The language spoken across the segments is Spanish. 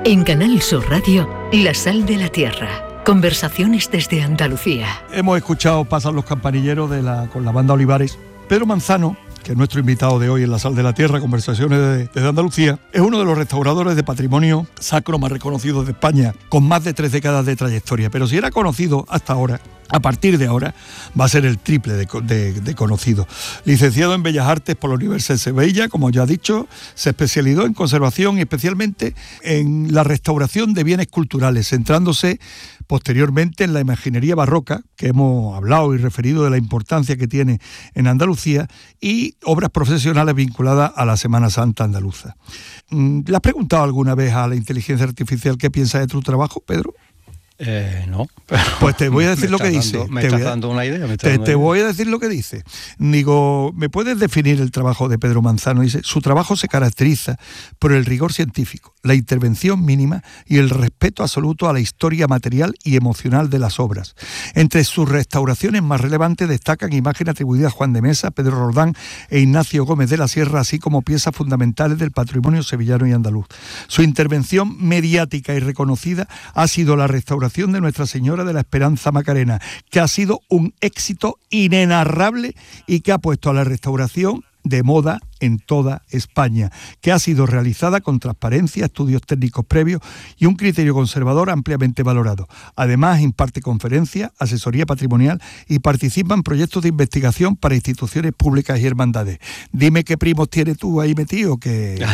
En Canal Sur Radio, La Sal de la Tierra. Conversaciones desde Andalucía. Hemos escuchado pasar los campanilleros con la banda Olivares. Pedro Manzano, que es nuestro invitado de hoy en La Sal de la Tierra, Conversaciones desde Andalucía, es uno de los restauradores de patrimonio sacro más reconocidos de España, con más de 3 décadas de trayectoria. Pero si era conocido hasta ahora, a partir de ahora va a ser el triple de conocido. Licenciado en Bellas Artes por la Universidad de Sevilla, como ya he dicho, se especializó en conservación y especialmente en la restauración de bienes culturales, centrándose posteriormente en la imaginería barroca, que hemos hablado y referido de la importancia que tiene en Andalucía, y obras profesionales vinculadas a la Semana Santa andaluza. ¿Le has preguntado alguna vez a la inteligencia artificial qué piensa de tu trabajo, Pedro? No. Pues te voy a decir lo que dice. Me estás dando una idea. Te voy a decir lo que dice. Digo, ¿me puedes definir el trabajo de Pedro Manzano? Dice, su trabajo se caracteriza por el rigor científico, la intervención mínima y el respeto absoluto a la historia material y emocional de las obras. Entre sus restauraciones más relevantes destacan imágenes atribuidas a Juan de Mesa, Pedro Roldán e Ignacio Gómez de la Sierra, así como piezas fundamentales del patrimonio sevillano y andaluz. Su intervención mediática y reconocida ha sido la restauración de Nuestra Señora de la Esperanza Macarena, que ha sido un éxito inenarrable y que ha puesto a la restauración de moda en toda España, que ha sido realizada con transparencia, estudios técnicos previos y un criterio conservador ampliamente valorado. Además, imparte conferencias, asesoría patrimonial y participa en proyectos de investigación para instituciones públicas y hermandades. Dime qué primos tienes tú ahí metido, que...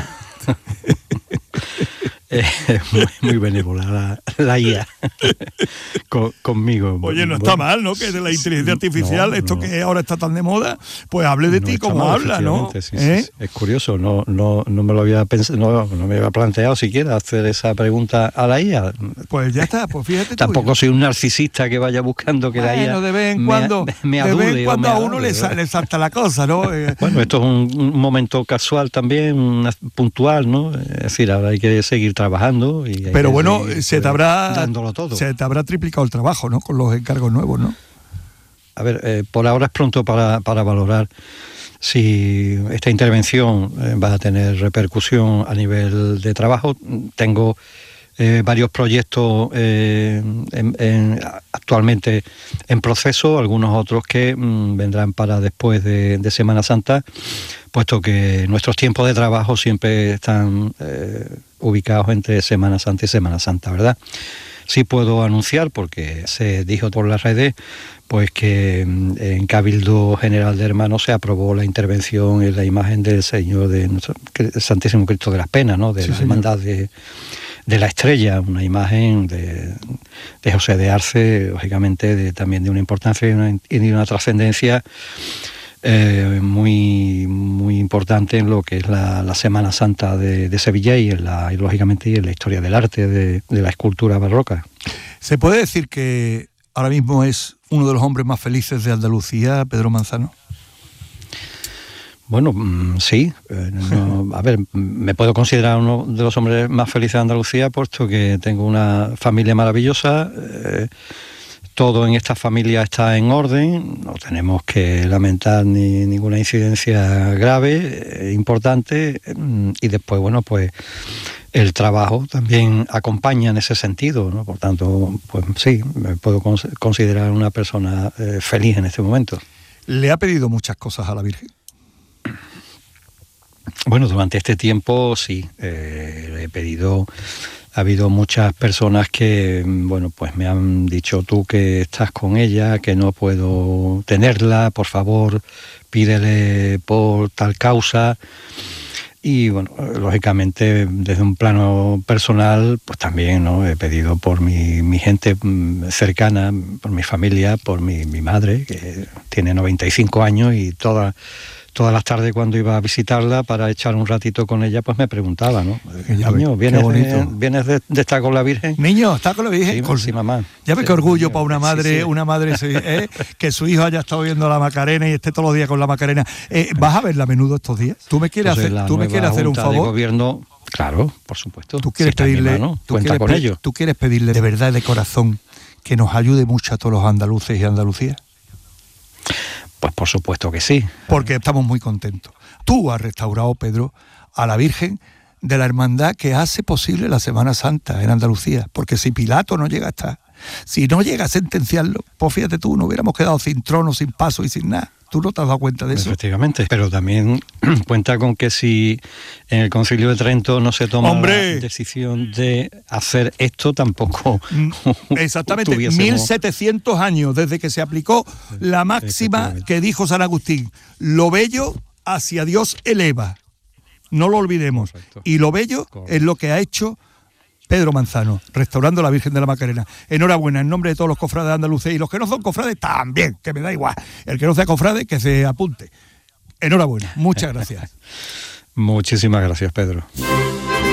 Muy benévola la IA conmigo. Oye, no está mal, ¿no? Que de la inteligencia artificial, que ahora está tan de moda, pues hable de ti como habla, ¿no? Sí. Es curioso, no me lo había pensado, no me había planteado siquiera hacer esa pregunta a la IA. Pues ya está, pues fíjate tú. Tampoco soy un narcisista que vaya buscando que la IA de vez en cuando, me adule, de vez en cuando a uno le salta la cosa, ¿no? Bueno, esto es un momento casual también, puntual, ¿no? Es decir, ahora hay que seguir trabajando. Pero bueno, se te habrá triplicado el trabajo, ¿no? Con los encargos nuevos, ¿no? A ver, por ahora es pronto para valorar si esta intervención va a tener repercusión a nivel de trabajo. Tengo varios proyectos actualmente en proceso, algunos otros que vendrán para después de Semana Santa, puesto que nuestros tiempos de trabajo siempre están ubicados entre Semana Santa y Semana Santa, ¿verdad? Sí puedo anunciar, porque se dijo por las redes, pues que en Cabildo General de Hermanos se aprobó la intervención en la imagen del Señor de nuestro Santísimo Cristo de las Penas, ¿no? De la Hermandad de la Estrella, una imagen de José de Arce, lógicamente también de una importancia y de una trascendencia muy, muy importante en lo que es la Semana Santa de Sevilla y lógicamente en la historia del arte de la escultura barroca. ¿Se puede decir que ahora mismo es uno de los hombres más felices de Andalucía, Pedro Manzano? Bueno, sí. A ver, me puedo considerar uno de los hombres más felices de Andalucía, puesto que tengo una familia maravillosa. Todo en esta familia está en orden, no tenemos que lamentar ninguna incidencia grave, importante, y después, bueno, pues el trabajo también acompaña en ese sentido, ¿no? Por tanto, pues sí, me puedo considerar una persona feliz en este momento. ¿Le ha pedido muchas cosas a la Virgen? Bueno, durante este tiempo sí, le he pedido. Ha habido muchas personas que, bueno, pues me han dicho: tú que estás con ella, que no puedo tenerla, por favor, pídele por tal causa. Y bueno, lógicamente desde un plano personal, pues también, ¿no? He pedido por mi gente cercana, por mi familia, por mi madre, que tiene 95 años y todas las tardes cuando iba a visitarla para echar un ratito con ella, pues me preguntaba, ¿no? Niño, ¿vienes de estar con la Virgen? Niño, ¿estás con la Virgen? Sí, mamá. Ya ves qué orgullo para una madre, que su hijo haya estado viendo la Macarena y esté todos los días con la Macarena. ¿Vas a verla a menudo estos días? ¿Tú me quieres hacer un favor? De gobierno, claro, por supuesto. ¿Tú quieres pedirle, ¿Tú quieres pedirle de verdad, de corazón, que nos ayude mucho a todos los andaluces y Andalucía? Pues por supuesto que sí. Porque estamos muy contentos. Tú has restaurado, Pedro, a la Virgen de la hermandad que hace posible la Semana Santa en Andalucía, porque si Pilato no llega a estar, si no llega a sentenciarlo, pues fíjate tú, nos hubiéramos quedado sin trono, sin paso y sin nada. ¿Tú no te has dado cuenta de eso? Efectivamente, pero también cuenta con que si en el Concilio de Trento no se toma la decisión de hacer esto, tampoco exactamente, 1700 años desde que se aplicó la máxima que dijo San Agustín: lo bello hacia Dios eleva, no lo olvidemos. Correcto. Y lo bello es lo que ha hecho Pedro Manzano, restaurando la Virgen de la Macarena. Enhorabuena, en nombre de todos los cofrades andaluces, y los que no son cofrades también, que me da igual. El que no sea cofrade, que se apunte. Enhorabuena, muchas gracias. Muchísimas gracias, Pedro.